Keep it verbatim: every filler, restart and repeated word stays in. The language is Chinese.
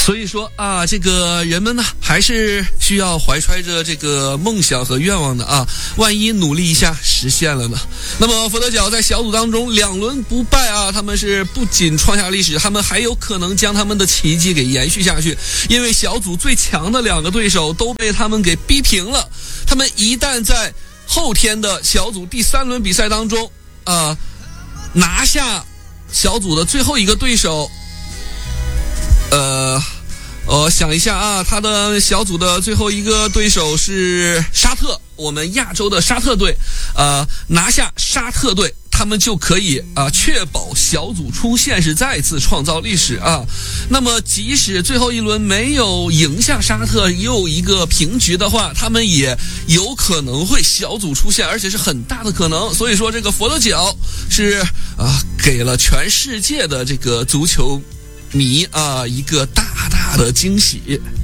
所以说啊，这个人们呢，还是需要怀揣着这个梦想和愿望的啊。万一努力一下实现了呢？那么佛得角在小组当中两轮不败啊，他们是不仅创下历史，他们还有可能将他们的奇迹给延续下去。因为小组最强的两个对手都被他们给逼平了，他们一旦在后天的小组第三轮比赛当中啊拿下小组的最后一个对手。呃，呃，想一下啊，他的小组的最后一个对手是沙特，我们亚洲的沙特队，呃，拿下沙特队，他们就可以啊、呃、确保小组出线，是再次创造历史啊。那么即使最后一轮没有赢下沙特，又一个平局的话，他们也有可能会小组出线，而且是很大的可能。所以说，这个佛得角是啊、呃、给了全世界的这个足球迷啊一个大大的惊喜。